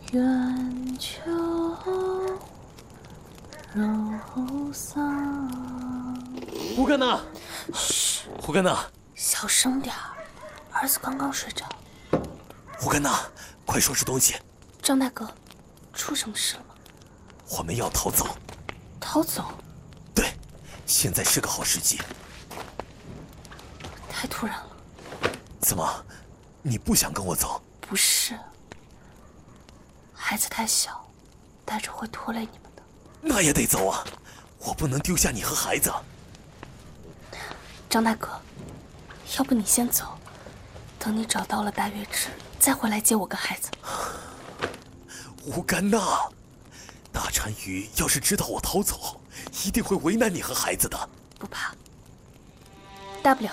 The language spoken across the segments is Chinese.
远秋柔桑。 胡干呐！ 嘘， 胡干呐！ 小声点儿，儿子刚刚睡着。 胡干呐，快收拾东西。 张大哥，出什么事了吗？ 我们要逃走。 逃走？ 对，现在是个好时机。 太突然了。 怎么，你不想跟我走？ 不是，孩子太小，带着会拖累你们的。 那也得走啊，我不能丢下你和孩子。 张大哥，要不你先走，等你找到了大月池，再回来接我跟孩子。 吴干娜，大单于要是知道我逃走，一定会为难你和孩子的。 不怕，大不了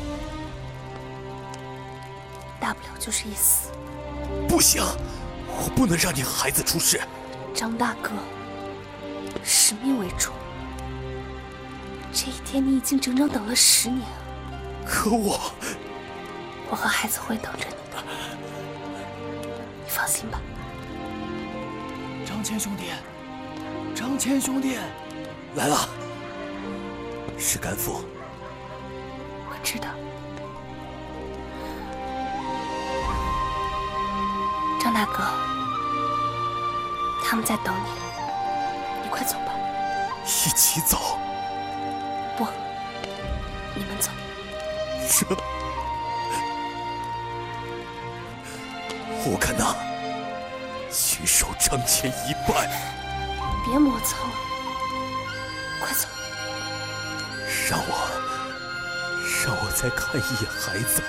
就是一死。 不行，我不能让你和孩子出事。 张大哥，使命为重。这一天你已经整整等了10年了。 可我和孩子会等着你的，你放心吧。 张谦兄弟，张谦兄弟， 来了，是甘父。 我知道。张大哥，他们在等你，你快走吧。 一起走？ 不，你们走。 这，我看呐，亲手张谦一拜。 别磨蹭了，快走。 让我再看一眼孩子。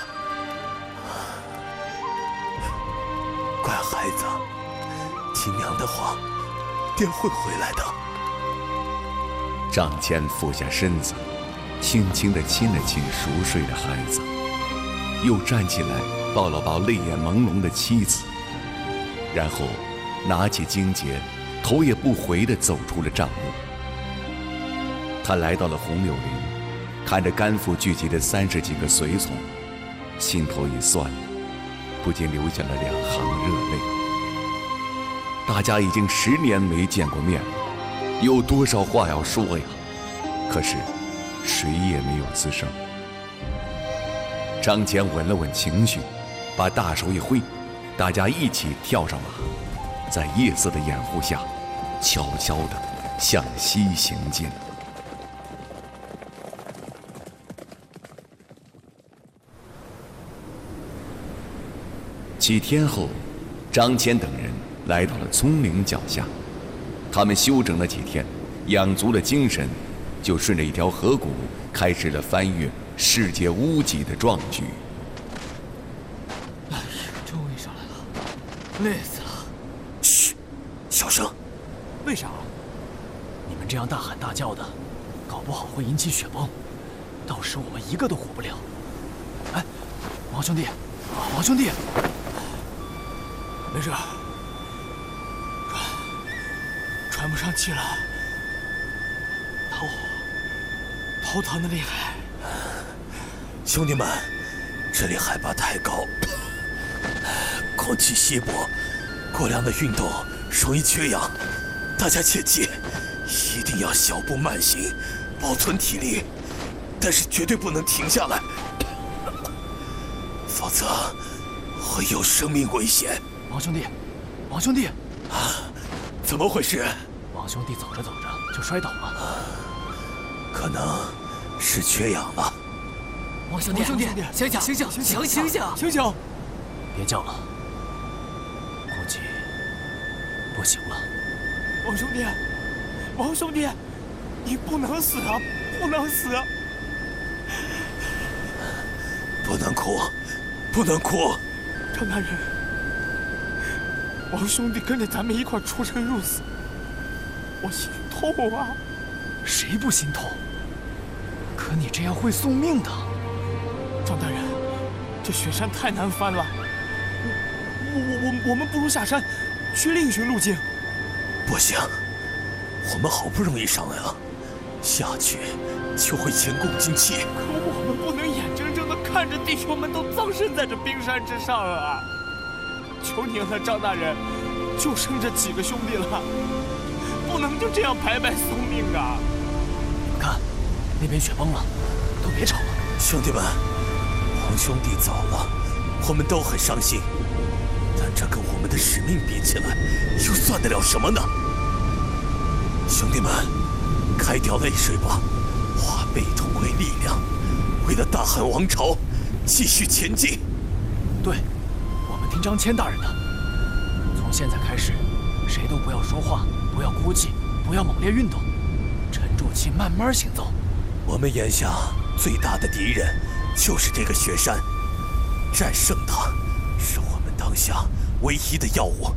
乖孩子，听娘的话，爹会回来的。 张谦俯下身子，轻轻地亲了亲熟睡的孩子，又站起来抱了抱泪眼朦胧的妻子，然后拿起荆节，头也不回地走出了帐幕。他来到了红柳林，看着甘父聚集的30几个随从，心头一酸，不禁流下了2行热泪。大家已经10年没见过面了，有多少话要说呀？可是谁也没有吱声。张谦稳了稳情绪，把大手一挥，大家一起跳上马，在夜色的掩护下，悄悄地向西行进。几天后，张谦等人来到了葱岭脚下，他们休整了几天，养足了精神，就顺着一条河谷开始了翻越世界屋脊的壮举。 哎呀，终于上来了，累死了。 嘘，小声。 为啥？你们这样大喊大叫的，搞不好会引起雪崩，到时我们一个都活不了。哎，王兄弟，王兄弟，没事，喘不上气了，头疼的厉害。 兄弟们，这里海拔太高，空气稀薄，过量的运动容易缺氧，大家切记，一定要小步慢行，保存体力，但是绝对不能停下来，否则会有生命危险。 王兄弟，王兄弟， 啊，怎么回事？ 王兄弟走着走着就摔倒了， 可能是缺氧了。 王兄弟，醒醒，醒醒！别叫了，估计不行了。王兄弟，你不能死啊！不能死啊！ 不能哭，不能哭！ 张大人，王兄弟跟着咱们一块出生入死，我心痛啊！谁不心痛？可你这样会送命的。张大人，这雪山太难翻了，我们不如下山，去另寻路径。 不行，我们好不容易上来了，下去就会前功尽弃。 可我们不能眼睁睁地看着弟兄们都葬身在这冰山之上啊！求您了，张大人， 就剩这几个兄弟了，不能就这样白白送命啊！你们看，那边雪崩了，都别吵了。 兄弟们，皇兄弟走了，我们都很伤心，但这跟我们的使命比起来，又算得了什么呢？兄弟们，开掉泪水吧，化悲痛为力量，为了大汉王朝继续前进。 对，我们听张骞大人的。从现在开始，谁都不要说话，不要哭泣，不要猛烈运动，沉住气，慢慢行走。 我们眼下最大的敌人就是这个雪山，战胜它是我们当下唯一的要务。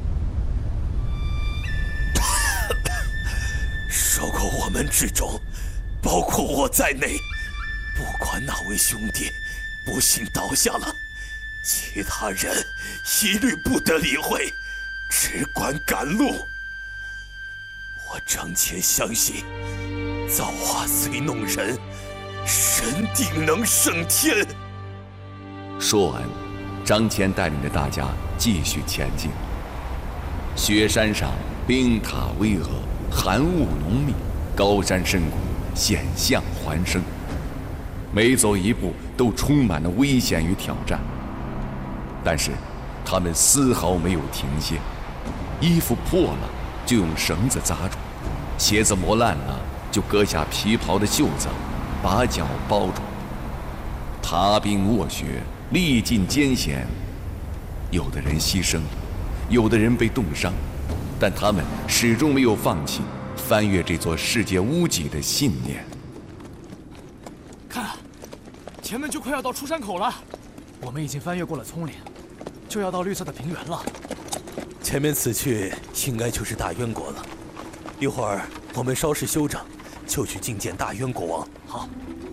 受过我们之中，包括我在内，不管哪位兄弟不幸倒下了，其他人一律不得理会，只管赶路。我张骞相信，造化虽弄人，人定能胜天。 说完，张骞带领着大家继续前进。雪山上冰塔巍峨，寒雾浓密，高山深谷，险象环生，每走一步都充满了危险与挑战。但是他们丝毫没有停歇，衣服破了就用绳子扎住，鞋子磨烂了就割下皮袍的袖子，把脚包住。踏冰卧雪，历尽艰险，有的人牺牲，有的人被冻伤，但他们始终没有放弃翻越这座世界屋脊的信念。 看，前面就快要到出山口了，我们已经翻越过了葱岭，就要到绿色的平原了。 前面此去应该就是大渊国了，一会儿我们稍事休整，就去觐见大渊国王。 好。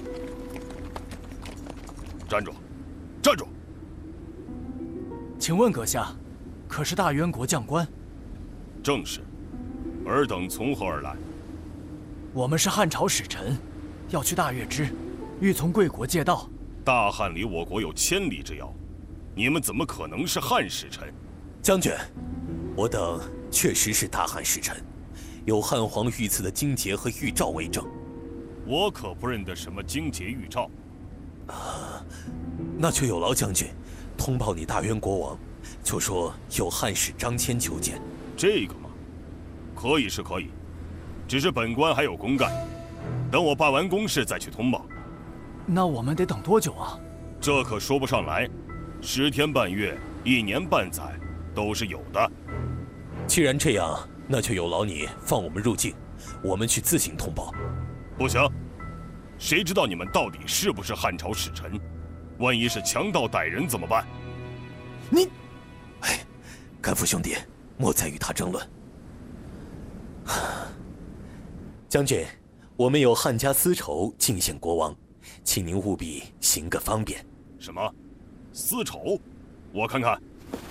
站住！站住！ 请问阁下，可是大渊国将官？ 正是。尔等从何而来？ 我们是汉朝使臣，要去大月支，欲从贵国借道。 大汉离我国有千里之遥，你们怎么可能是汉使臣？ 将军，我等确实是大汉使臣，有汉皇御赐的荆节和玉诏为证。 我可不认得什么荆节玉诏。 那就有劳将军通报你大渊国王，就说有汉使张骞求见。 这个嘛，可以是可以，只是本官还有公干，等我办完公事再去通报。 那我们得等多久啊？ 这可说不上来，10天半月、1年半载都是有的。 既然这样，那就有劳你放我们入境，我们去自行通报。 不行，谁知道你们到底是不是汉朝使臣？万一是强盗歹人怎么办？ 你，甘父兄弟，莫再与他争论。将军，我们有汉家丝绸进献国王，请您务必行个方便。 什么？丝绸？我看看。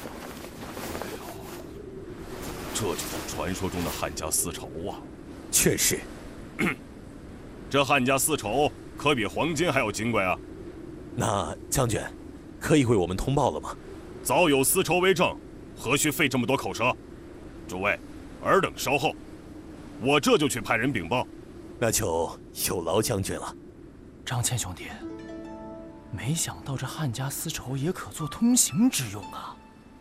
这就是传说中的汉家丝绸啊！ 确实。 这汉家丝绸可比黄金还要金贵啊！ 那将军，可以为我们通报了吗？ 早有丝绸为证，何须费这么多口舌？诸位，尔等稍后，我这就去派人禀报。 那就有劳将军了。 张骞兄弟，没想到这汉家丝绸也可做通行之用啊！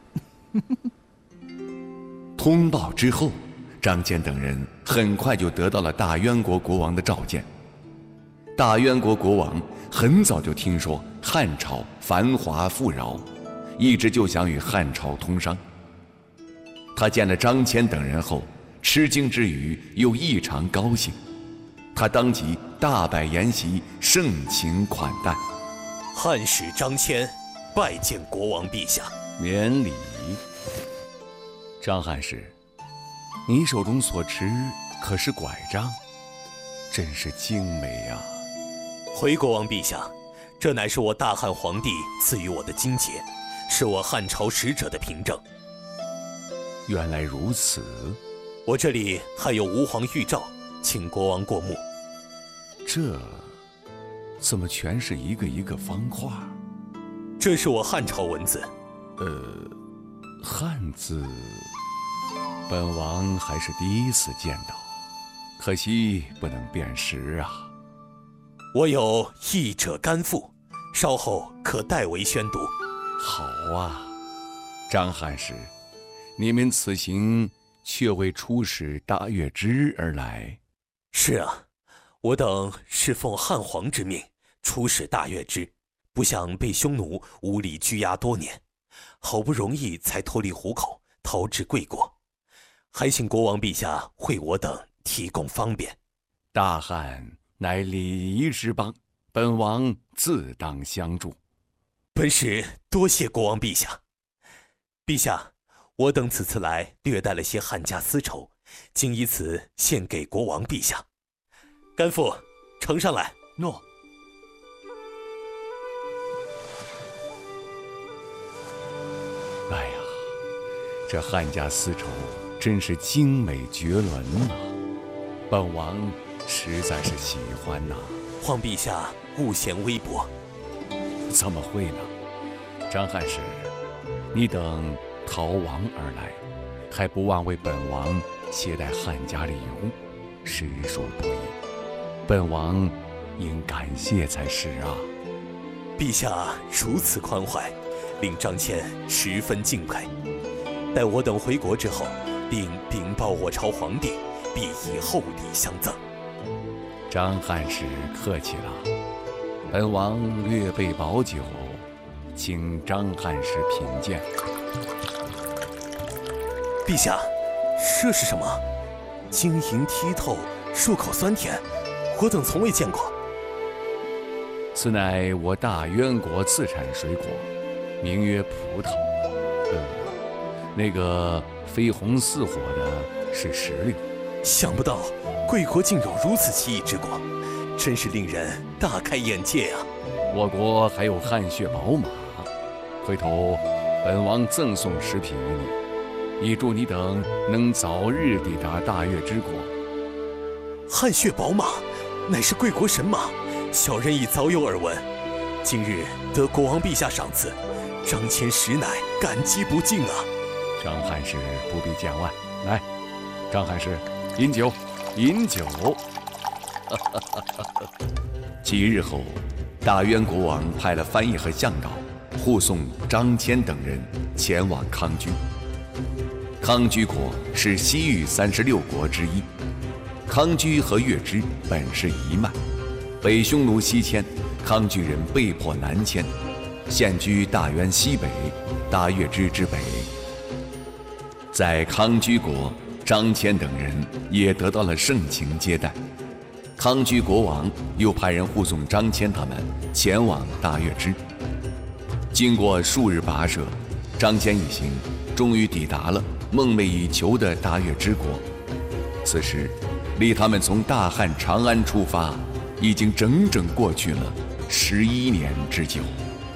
通报之后，张骞等人很快就得到了大渊国国王的召见。大渊国国王很早就听说汉朝繁华富饶，一直就想与汉朝通商。他见了张骞等人后，吃惊之余又异常高兴，他当即大摆筵席，盛情款待。 汉使张骞拜见国王陛下。 免礼。张汉使，你手中所持可是拐杖？真是精美啊！ 回国王陛下，这乃是我大汉皇帝赐予我的荆节，是我汉朝使者的凭证。 原来如此。 我这里还有吾皇玉诏，请国王过目。 这怎么全是一个一个方块？ 这是我汉朝文字。 汉字。 本王还是第一次见到，可惜不能辨识啊。 我有译者甘父，稍后可代为宣读。 好啊，张翰使，你们此行却为出使大月支而来？ 是啊，我等是奉汉皇之命出使大月支，不想被匈奴无理拘押多年，好不容易才脱离虎口，逃至贵国，还请国王陛下为我等提供方便。 大汉乃礼仪之邦，本王自当相助。 本使多谢国王陛下。陛下，我等此次来略带了些汉家丝绸，今以此献给国王陛下。甘父，呈上来。 诺。 哎呀，这汉家丝绸真是精美绝伦啊！本王实在是喜欢呐。 望陛下勿嫌微薄。 怎么会呢？张翰使，你等逃亡而来，还不忘为本王携带汉家礼物，实属不易。本王应感谢才是啊！ 陛下如此宽怀，令张骞十分敬佩。待我等回国之后，并禀报我朝皇帝，必以厚礼相赠。 张翰使客气了，本王略备宝酒，请张翰使品鉴。 陛下，这是什么？晶莹剔透，入口酸甜，我等从未见过。 此乃我大渊国自产水果，名曰葡萄。那个绯红似火的是石榴。 想不到贵国竟有如此奇异之果，真是令人大开眼界啊！ 我国还有汗血宝马，回头本王赠送食品于你，以祝你等能早日抵达大月之国。 汗血宝马乃是贵国神马，小人已早有耳闻。今日得国王陛下赏赐，张骞实乃感激不尽啊！ 张翰使不必见外，来，张翰使，饮酒，饮酒。几日后，大渊国王派了翻译和向导，护送张骞等人前往康居。康居国是西域36国之一。康居和月支本是一脉，北匈奴西迁，康居人被迫南迁，现居大渊西北，大月支之北。在康居国，张骞等人也得到了盛情接待。康居国王又派人护送张骞他们前往大月支。经过数日跋涉，张骞一行终于抵达了梦寐以求的大月支国。此时，离他们从大汉长安出发，已经整整过去了11年之久。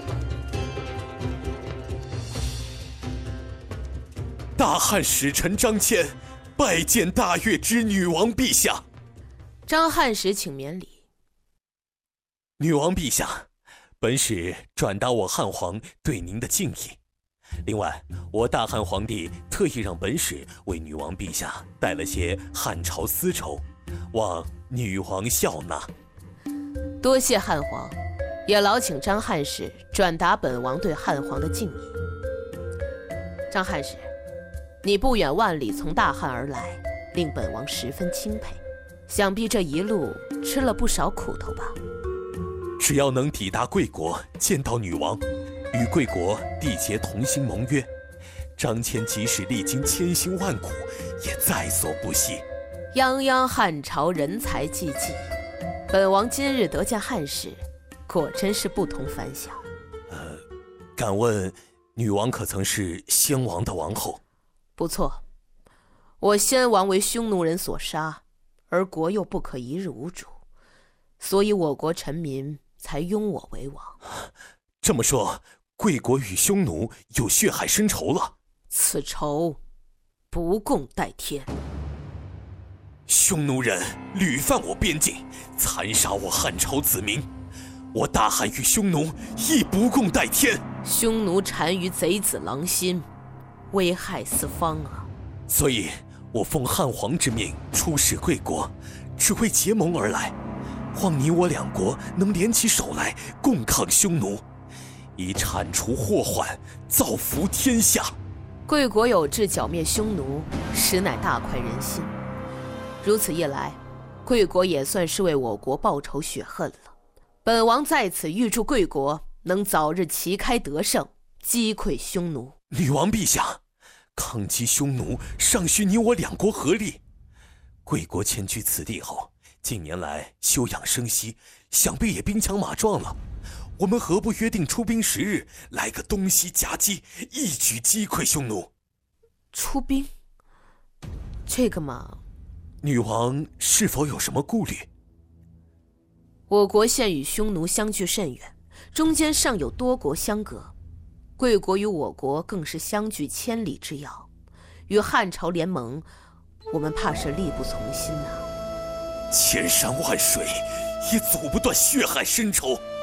大汉使臣张骞拜见大月支女王陛下。 张翰使请免礼。 女王陛下，本使转达我汉皇对您的敬意。另外，我大汉皇帝特意让本使为女王陛下带了些汉朝丝绸，望女王笑纳。 多谢汉皇，也劳请张翰使转达本王对汉皇的敬意。张翰使，你不远万里从大汉而来，令本王十分钦佩。想必这一路吃了不少苦头吧？ 只要能抵达贵国，见到女王，与贵国缔结同心盟约，张骞即使历经千辛万苦，也在所不惜。 泱泱汉朝人才济济，本王今日得见汉使，果真是不同凡响。 敢问女王可曾是先王的王后？ 不错，我先王为匈奴人所杀，而国又不可一日无主，所以我国臣民才拥我为王。 这么说，贵国与匈奴有血海深仇了？ 此仇不共戴天。 匈奴人屡犯我边境，残杀我汉朝子民，我大汉与匈奴亦不共戴天。 匈奴单于贼子狼心，危害四方啊！ 所以我奉汉皇之命出使贵国，只为结盟而来，望你我两国能联起手来，共抗匈奴，以铲除祸患，造福天下。 贵国有志剿灭匈奴，实乃大快人心。如此一来，贵国也算是为我国报仇雪恨了。本王在此预祝贵国能早日旗开得胜，击溃匈奴。 女王陛下，抗击匈奴尚需你我两国合力。贵国迁居此地后，近年来休养生息，想必也兵强马壮了。我们何不约定出兵10日，来个东西夹击，一举击溃匈奴？ 出兵？这个嘛， 女王是否有什么顾虑？ 我国现与匈奴相距甚远，中间尚有多国相隔，贵国与我国更是相距千里之遥，与汉朝联盟，我们怕是力不从心呐。 千山万水，也阻不断血海深仇。